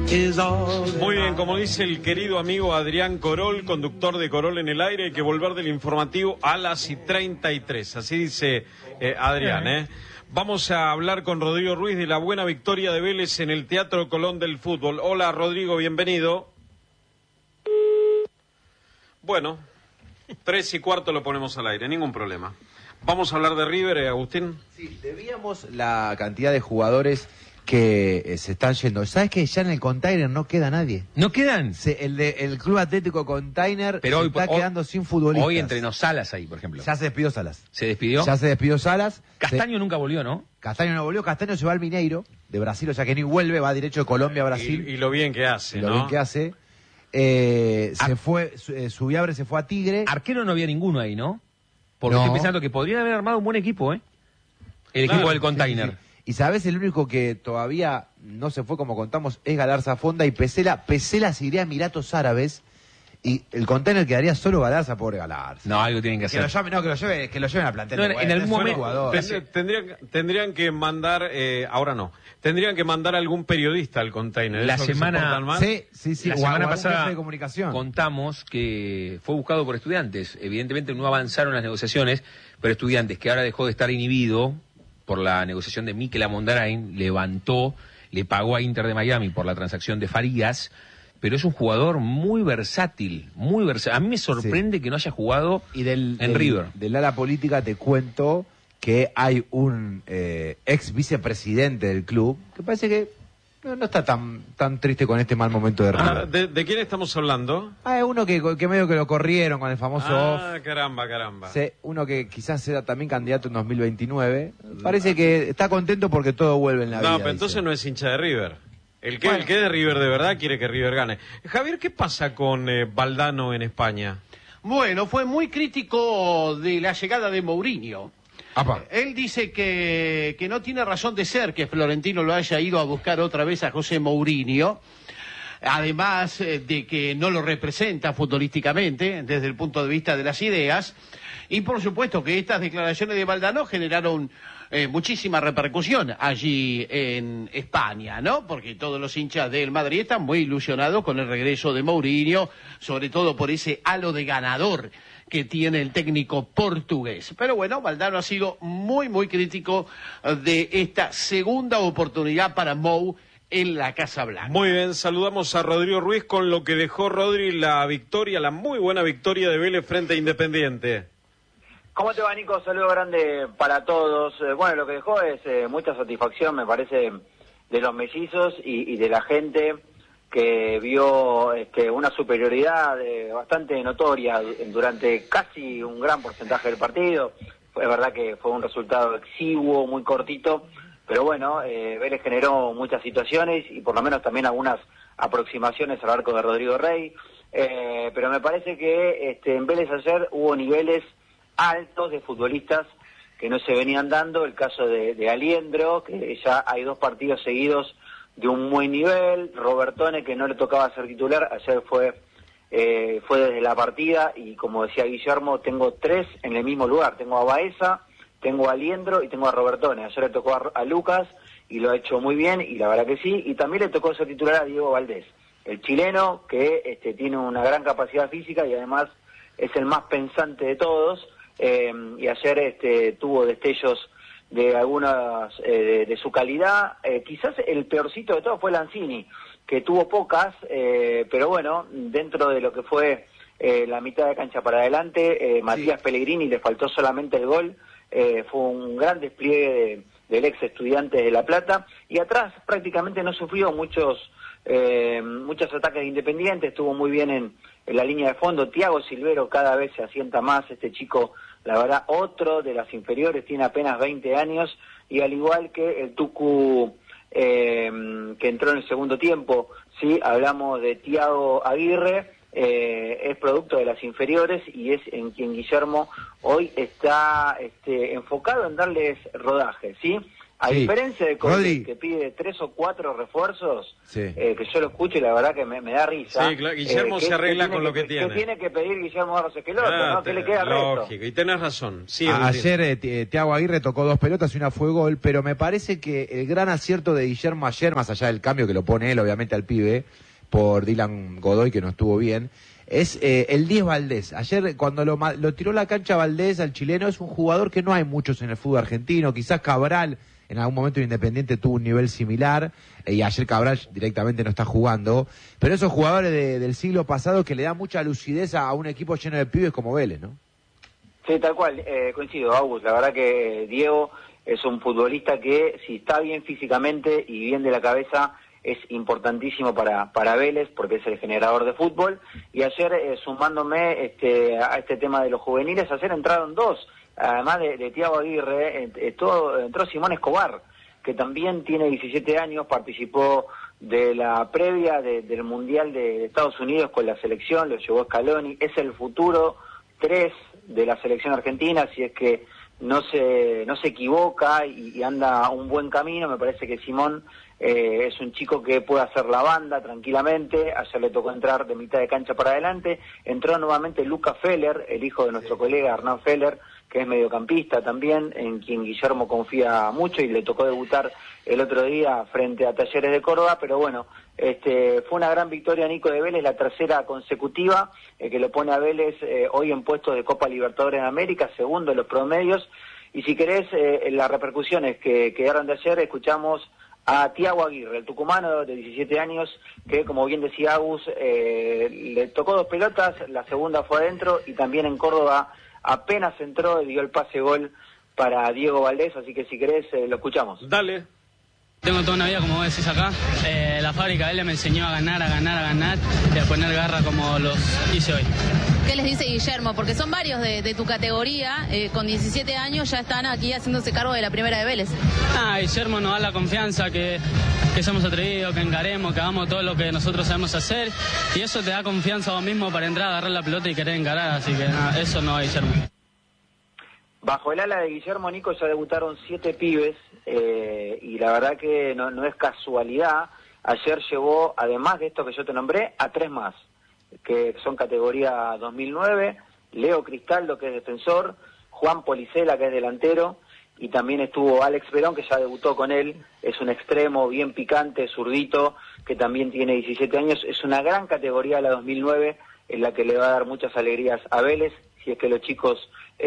Muy bien, como dice el querido amigo Adrián Corol, conductor de Corol en el aire, hay que volver del informativo a las 33. Así dice Adrián, ¿eh? Vamos a hablar con Rodrigo Ruiz de la buena victoria de Vélez en el Teatro Colón del fútbol. Hola Rodrigo, bienvenido. Bueno, 3:15 lo ponemos al aire, ningún problema. Vamos a hablar de River, Agustín. Sí, debíamos la cantidad de jugadores que se están yendo. ¿Sabes que ya en el Container no queda nadie? ¿No quedan? El Club Atlético Container Pero se está quedando sin futbolistas. Hoy entrenó Salas ahí, por ejemplo. Ya se despidió Salas. ¿Se despidió? Ya se despidió Salas. Castaño nunca volvió, ¿no? Castaño no volvió. Castaño se va al Mineiro de Brasil, o sea que ni vuelve, va derecho de Colombia a Brasil. Y lo bien que hace, ¿no? Lo bien que hace. Se fue, Subiabre se fue a Tigre. Arquero no había ninguno ahí, ¿no? Porque no. Estoy pensando que podrían haber armado un buen equipo, ¿eh? El equipo del Container. Sí. Y sabes, el único que todavía no se fue como contamos es Galarza Fonda y Pesela. Pesela se iría a Emiratos Árabes y el Container quedaría solo Galarza, pobre Galarza. No, algo tienen que hacer. Que lo lleven al plantel. No, en algún momento tendrían que mandar, ahora no, tendrían que mandar algún periodista al Container. La semana La semana pasada de comunicación. Contamos que fue buscado por Estudiantes. Evidentemente no avanzaron las negociaciones, pero Estudiantes, que ahora dejó de estar inhibido por la negociación de Mikel Amondarain, le pagó a Inter de Miami por la transacción de Farías, pero es un jugador muy versátil, muy versátil. A mí me sorprende que no haya jugado en River. Del ala política te cuento que hay un ex vicepresidente del club que parece que no está tan triste con este mal momento de River. ¿De quién estamos hablando? Es uno que medio que lo corrieron con el famoso off. Caramba. Sí, uno que quizás sea también candidato en 2029. Parece que está contento porque todo vuelve en la vida. No, pero entonces no es hincha de River. El que es de River de verdad quiere que River gane. Javier, ¿qué pasa con Valdano en España? Bueno, fue muy crítico de la llegada de Mourinho. Él dice que no tiene razón de ser que Florentino lo haya ido a buscar otra vez a José Mourinho, además de que no lo representa futbolísticamente desde el punto de vista de las ideas, y por supuesto que estas declaraciones de Valdano generaron muchísima repercusión allí en España, ¿no? Porque todos los hinchas del Madrid están muy ilusionados con el regreso de Mourinho, sobre todo por ese halo de ganador que tiene el técnico portugués. Pero bueno, Valdano ha sido muy crítico de esta segunda oportunidad para Mou en la Casa Blanca. Muy bien, saludamos a Rodrigo Ruiz con lo que dejó Rodri la victoria, la muy buena victoria de Vélez frente a Independiente. ¿Cómo te va, Nico? Saludo grande para todos. Bueno, lo que dejó es mucha satisfacción, me parece, de los mellizos y de la gente que vio una superioridad bastante notoria durante casi un gran porcentaje del partido. Es verdad que fue un resultado exiguo, muy cortito, pero bueno, Vélez generó muchas situaciones y por lo menos también algunas aproximaciones al arco de Rodrigo Rey. Pero me parece que en Vélez ayer hubo niveles altos de futbolistas que no se venían dando. El caso de Aliendro, que ya hay 2 partidos seguidos de un buen nivel. Robertone, que no le tocaba ser titular, ayer fue desde la partida, y como decía Guillermo, tengo 3 en el mismo lugar. Tengo a Baeza, tengo a Aliendro y tengo a Robertone. Ayer le tocó a Lucas y lo ha hecho muy bien, y la verdad que sí. Y también le tocó ser titular a Diego Valdés, el chileno, que tiene una gran capacidad física y además es el más pensante de todos. Y ayer tuvo destellos de algunas de su calidad. Quizás el peorcito de todo fue Lanzini, que tuvo pocas, pero bueno, dentro de lo que fue la mitad de cancha para adelante, Matías Pellegrini le faltó solamente el gol. Fue un gran despliegue del ex Estudiantes de La Plata, y atrás prácticamente no sufrió muchos ataques de Independiente. Estuvo muy bien en la línea de fondo. Thiago Silvero cada vez se asienta más. Este chico, la verdad, otro de las inferiores, tiene apenas 20 años, y al igual que el Tucu que entró en el segundo tiempo, sí, hablamos de Thiago Aguirre, es producto de las inferiores y es en quien Guillermo hoy está enfocado en darles rodaje, ¿sí? A Sí. diferencia de Colón, Rodri. que pide 3 o 4 refuerzos, Sí. que yo lo escucho y la verdad que me da risa. Sí, claro, Guillermo se arregla con lo que tiene. ¿Qué tiene que pedir Guillermo Barros Esqueloto, ¿no? ¿Qué le queda al resto? Lógico, y tenés razón. Sí, Ayer Thiago Aguirre tocó 2 pelotas y una fue gol, pero me parece que el gran acierto de Guillermo ayer, más allá del cambio que lo pone él, obviamente, al pibe, por Dylan Godoy, que no estuvo bien, es el 10 Valdés. Ayer, cuando lo tiró la cancha Valdés al chileno, es un jugador que no hay muchos en el fútbol argentino. Quizás Cabral, en algún momento Independiente, tuvo un nivel similar, y ayer Cabral directamente no está jugando. Pero esos jugadores del siglo pasado que le dan mucha lucidez a un equipo lleno de pibes como Vélez, ¿no? Sí, tal cual, coincido, August. La verdad que Diego es un futbolista que, si está bien físicamente y bien de la cabeza, es importantísimo para Vélez, porque es el generador de fútbol. Y ayer, sumándome a este tema de los juveniles, ayer entraron 2, además de Thiago Aguirre, entró Simón Escobar, que también tiene 17 años, participó de la previa del Mundial de Estados Unidos con la selección, lo llevó Scaloni, es el futuro 3 de la selección argentina, si es que no se equivoca y anda un buen camino. Me parece que Simón es un chico que puede hacer la banda tranquilamente. Ayer le tocó entrar de mitad de cancha para adelante. Entró nuevamente Luca Feller, el hijo de nuestro colega Hernán Feller, que es mediocampista también, en quien Guillermo confía mucho, y le tocó debutar el otro día frente a Talleres de Córdoba. Pero bueno, fue una gran victoria, Nico, de Vélez, la tercera consecutiva, que lo pone a Vélez hoy en puestos de Copa Libertadores de América, segundo en los promedios. Y si querés, las repercusiones que quedaron de ayer, escuchamos a Thiago Aguirre, el tucumano de 17 años, que, como bien decía Agus, le tocó 2 pelotas, la segunda fue adentro, y también en Córdoba apenas entró y dio el pase gol para Diego Valdés. Así que si querés, lo escuchamos. Dale. Tengo toda una vida, como vos decís acá. La fábrica de él me enseñó a ganar y a poner garra como los hice hoy. ¿Qué les dice Guillermo? Porque son varios de tu categoría, con 17 años ya están aquí haciéndose cargo de la primera de Vélez. Guillermo nos da la confianza, que somos atrevidos, que encaremos, que hagamos todo lo que nosotros sabemos hacer, y eso te da confianza a vos mismo para entrar, agarrar la pelota y querer encarar, así que eso no, Guillermo. Bajo el ala de Guillermo, Nico, ya debutaron 7 pibes, y la verdad que no es casualidad. Ayer llevó, además de esto que yo te nombré, a 3 más, que son categoría 2009, Leo Cristaldo, que es defensor, Juan Policela, que es delantero, y también estuvo Alex Verón, que ya debutó con él, es un extremo bien picante, zurdito, que también tiene 17 años. Es una gran categoría la 2009, en la que le va a dar muchas alegrías a Vélez, si es que los chicos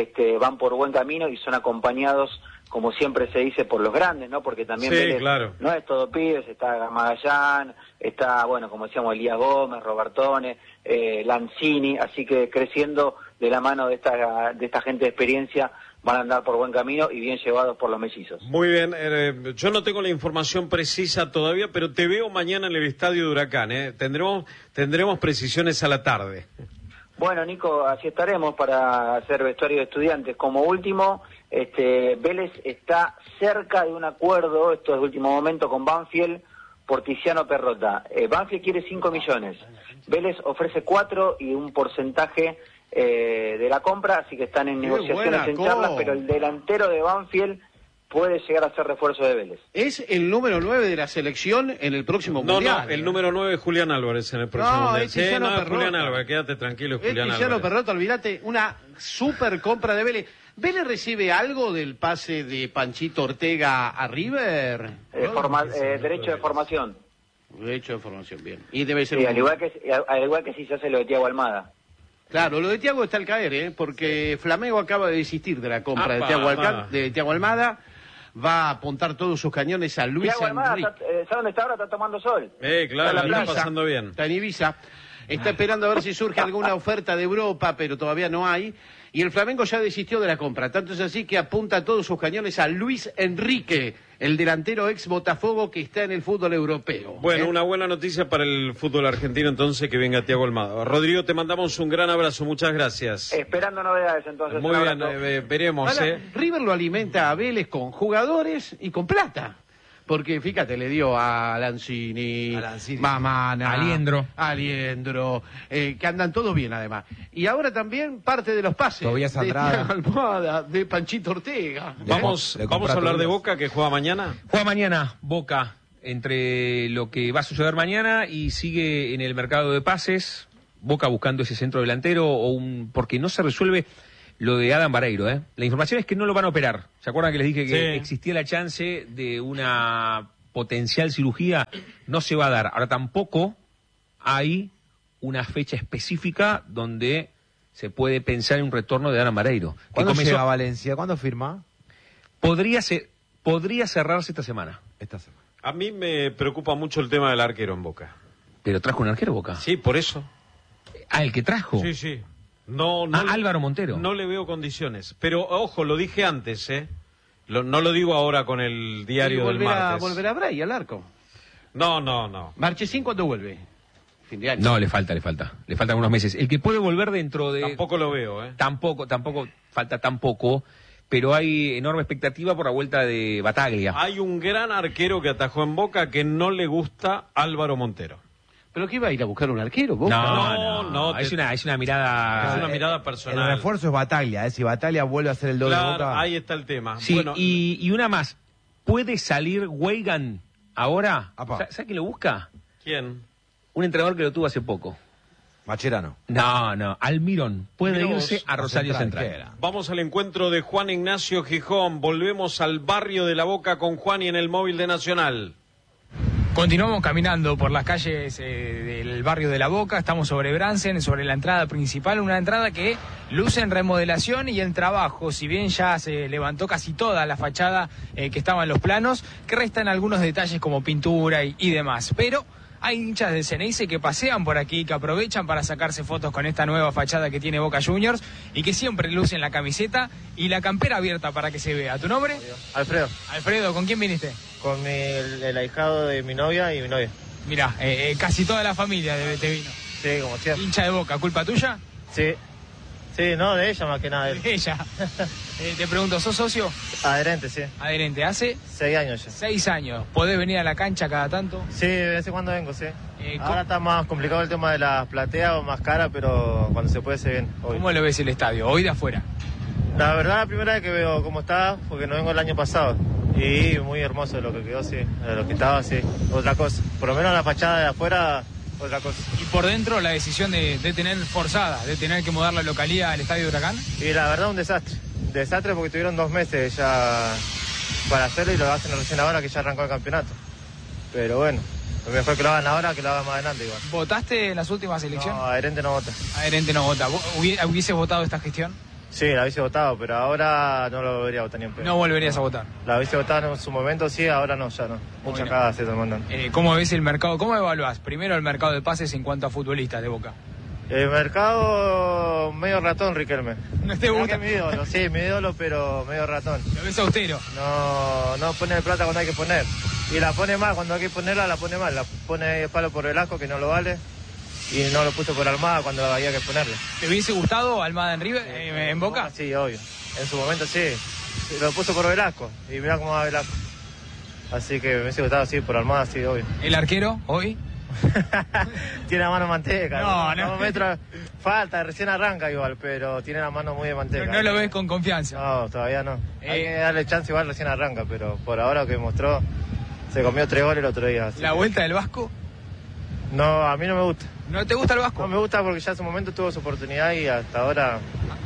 van por buen camino y son acompañados, como siempre se dice, por los grandes, ¿no? Porque también Sí, Vélez claro. no es todo pibes, está Magallán, está, bueno, como decíamos, Elías Gómez, Robertone, Lanzini, así que creciendo de la mano de esta gente de experiencia, van a andar por buen camino y bien llevados por los mellizos. Muy bien, yo no tengo la información precisa todavía, pero te veo mañana en el estadio de Huracán, ¿eh? Tendremos precisiones a la tarde. Bueno, Nico, así estaremos para hacer vestuario de estudiantes. Como último, Vélez está cerca de un acuerdo, esto es de último momento, con Banfield por Tiziano Perrota. Banfield quiere 5 millones, Vélez ofrece 4 y un porcentaje de la compra, así que están en negociaciones, en charlas, pero el delantero de Banfield puede llegar a ser refuerzo de Vélez. ¿Es el número 9 de la selección en el próximo Mundial? No, el número 9 es Julián Álvarez en el próximo Mundial. Es Tiziano Perrota. Julián Álvarez, quédate tranquilo, es Julián Tiziano Álvarez. Perrota, olvídate, una super compra de Vélez. ¿Vélez recibe algo del pase de Panchito Ortega a River? Derecho de formación. Derecho de formación, bien. Y debe ser Sí, al igual que si se hace lo de Thiago Almada. Claro, lo de Thiago está al caer, porque Flamengo acaba de desistir de la compra de Thiago Almada. Va a apuntar todos sus cañones a Luis Enrique. ¿Sabe dónde está ahora? Está tomando sol. Claro, está está pasando bien. Está en Ibiza. Está esperando a ver si surge alguna oferta de Europa, pero todavía no hay. Y el Flamengo ya desistió de la compra. Tanto es así que apunta todos sus cañones a Luis Enrique, el delantero ex Botafogo que está en el fútbol europeo. Bueno, una buena noticia para el fútbol argentino entonces, que venga Thiago Almada. Rodrigo, te mandamos un gran abrazo, muchas gracias. Esperando novedades entonces. Muy bien, veremos. Ahora, River lo alimenta a Vélez con jugadores y con plata. Porque, fíjate, le dio a Lanzini, Mamana, Aliendro, que andan todos bien, además. Y ahora también parte de los pases Tobias de Andrada, Almohada, de Panchito Ortega. Vamos a hablar de Boca, que juega mañana. Juega mañana Boca, entre lo que va a suceder mañana y sigue en el mercado de pases. Boca buscando ese centro delantero porque no se resuelve lo de Adam Vareiro, ¿eh? La información es que no lo van a operar. ¿Se acuerdan que les dije que existía la chance de una potencial cirugía? No se va a dar. Ahora tampoco hay una fecha específica donde se puede pensar en un retorno de Adam Vareiro. ¿Cuándo llega a Valencia? ¿Cuándo firma? Podría cerrarse esta semana. A mí me preocupa mucho el tema del arquero en Boca. ¿Pero trajo un arquero Boca? Sí, por eso. Ah, ¿el que trajo? Sí. No, Álvaro Montero. No le veo condiciones. Pero, ojo, lo dije antes, ¿eh? No lo digo ahora con el diario del martes. ¿Volverá Bray al arco? No. Marchesín, ¿cuándo vuelve? Fin de año. No, le falta. Le faltan unos meses. El que puede volver dentro de... Tampoco lo veo, ¿eh? Tampoco, falta tampoco, pero hay enorme expectativa por la vuelta de Bataglia. Hay un gran arquero que atajó en Boca que no le gusta Álvaro Montero. ¿Pero qué iba a ir a buscar un arquero, Boca? No. Es una mirada... Es una mirada personal. El refuerzo es Bataglia, si Bataglia vuelve a hacer el doble de Boca... ahí está el tema. Sí, bueno, y una más. ¿Puede salir Weigan ahora? ¿Sabes quién lo busca? ¿Quién? Un entrenador que lo tuvo hace poco. Macherano. No. Almirón. Puede irse a Rosario Central. Vamos al encuentro de Juan Ignacio Gijón. Volvemos al barrio de La Boca con Juan y en el móvil de Nacional. Continuamos caminando por las calles del barrio de La Boca, estamos sobre Bransen, sobre la entrada principal, una entrada que luce en remodelación y en trabajo, si bien ya se levantó casi toda la fachada que estaba en los planos, que restan algunos detalles como pintura y demás, pero hay hinchas del Ceneice que pasean por aquí, que aprovechan para sacarse fotos con esta nueva fachada que tiene Boca Juniors y que siempre lucen la camiseta y la campera abierta para que se vea. ¿Tu nombre? Alfredo. Alfredo, ¿con quién viniste? Con el ahijado de mi novia y mi novia. Mirá, casi toda la familia te vino. Sí, como siempre. ¿Hincha de Boca, culpa tuya? Sí. Sí, no, de ella más que nada. De ella. Te pregunto, ¿sos socio? Adherente, sí. Adherente, ¿hace? 6 años ya. 6 años. ¿Podés venir a la cancha cada tanto? Sí, de vez en cuando vengo, sí. Ahora está más complicado el tema de las plateas o más cara, pero cuando se puede se viene. ¿Cómo lo ves el estadio? Hoy de afuera. La verdad, la primera vez que veo cómo está, porque no vengo el año pasado. Y muy hermoso lo que quedó, sí. Lo que estaba, sí. Otra cosa. Por lo menos la fachada de afuera, otra cosa. ¿Y por dentro la decisión de tener forzada, de tener que mudar la localidad al Estadio Huracán? Y la verdad, un desastre. Desastre porque tuvieron 2 meses ya para hacerlo y lo hacen recién ahora que ya arrancó el campeonato. Pero bueno, lo mejor que lo hagan ahora que lo hagan más adelante igual. ¿Votaste en las últimas elecciones? No, adherente no vota. Adherente no vota. ¿Hubieses votado esta gestión? Sí, la hubiese votado, pero ahora no lo volvería a votar ni en pedo. ¿No volverías a votar? La hubiese votado en su momento, sí, ahora no, ya no. Mucha cagada se está mandando. ¿Cómo ves el mercado? ¿Cómo evaluás primero el mercado de pases en cuanto a futbolistas de Boca? El mercado medio ratón, Riquelme. ¿No te gusta? Mi ídolo, sí, mi ídolo, pero medio ratón. ¿Lo ves austero? No pone plata cuando hay que poner. Y la pone mal, cuando hay que ponerla, la pone mal. La pone palo por Velasco, que no lo vale. Y no lo puso por Almada cuando había que ponerle. ¿Te hubiese gustado Almada en River, en Boca? Sí, obvio. En su momento sí. Lo puso por Velasco. Y mirá cómo va Velasco. Así que me hubiese gustado, sí, por Almada, sí, obvio. ¿El arquero hoy? Tiene la mano manteca. No. Falta, recién arranca igual, pero tiene la mano muy de manteca. No lo ves con confianza. No, todavía no. Hay que darle chance igual, recién arranca, pero por ahora lo que mostró, se comió 3 goles el otro día. ¿La vuelta del Vasco? No, a mí no me gusta. ¿No te gusta el Vasco? No me gusta porque ya en su momento tuvo su oportunidad y hasta ahora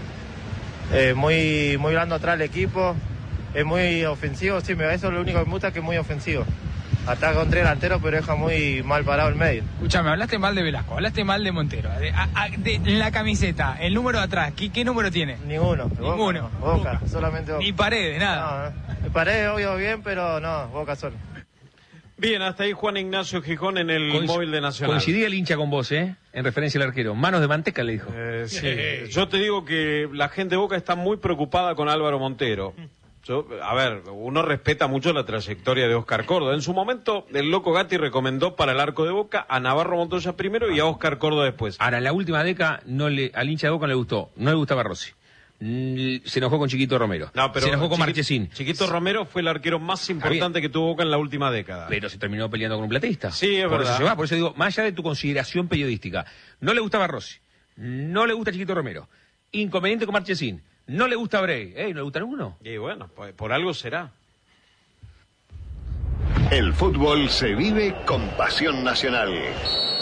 muy blando atrás el equipo, es muy ofensivo, sí, eso es lo único que me gusta, que es muy ofensivo. Ataca con 3 delanteros, pero deja muy mal parado el medio. Escúchame, hablaste mal de Velasco, hablaste mal de Montero. De la camiseta, el número de atrás, ¿qué número tiene? Ninguno. Boca, solamente Boca. Ni Paredes, nada. No. Paredes, obvio, bien, pero no, Boca solo. Bien, hasta ahí Juan Ignacio Gijón en el móvil de Nacional. Coincidía el hincha con vos, en referencia al arquero. Manos de manteca, le dijo. Sí. Yo te digo que la gente de Boca está muy preocupada con Álvaro Montero. Uno respeta mucho la trayectoria de Oscar Córdoba. En su momento, el Loco Gatti recomendó para el arco de Boca a Navarro Montoya primero y a Oscar Córdoba después. Ahora, en la última década, al hincha de Boca no le gustó. No le gustaba Rossi. Se enojó con Chiquito Romero. No, pero se enojó con Marchesín. Chiquito Romero fue el arquero más importante que tuvo Boca en la última década. Pero se terminó peleando con un platista. Sí, es verdad. Eso se va. Por eso digo, más allá de tu consideración periodística, no le gustaba Rossi, no le gusta Chiquito Romero, inconveniente con Marchesín, no le gusta Brey, ¿no le gusta ninguno? Y bueno, pues, por algo será. El fútbol se vive con pasión nacional.